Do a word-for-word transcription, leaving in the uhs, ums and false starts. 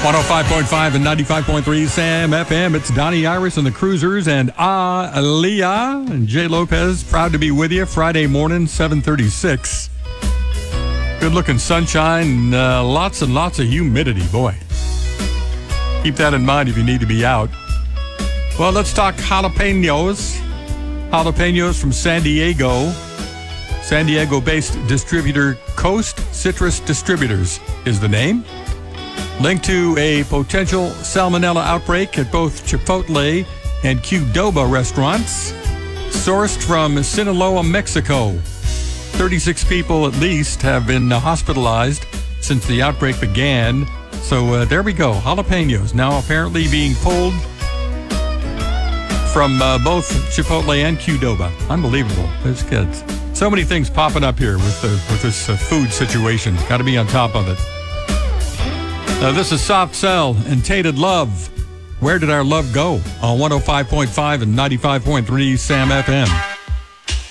one oh five point five and ninety-five point three Sam F M. It's Donnie Iris and the Cruisers and Aaliyah and Jay Lopez. Proud to be with you Friday morning, seven thirty-six. Good-looking sunshine, uh, lots and lots of humidity. Boy, keep that in mind if you need to be out. Well, let's talk jalapenos. Jalapenos from San Diego. San Diego-based distributor Coast Citrus Distributors is the name. Linked to a potential salmonella outbreak at both Chipotle and Qdoba restaurants. Sourced from Sinaloa, Mexico. thirty-six people at least have been hospitalized since the outbreak began. So uh, there we go. Jalapenos now apparently being pulled from uh, both Chipotle and Qdoba. Unbelievable. Those kids. So many things popping up here with, uh, with this uh, food situation. Got to be on top of it. Uh, this is Soft Cell and Tainted Love. Where did our love go? On one oh five point five and ninety-five point three Sam F M.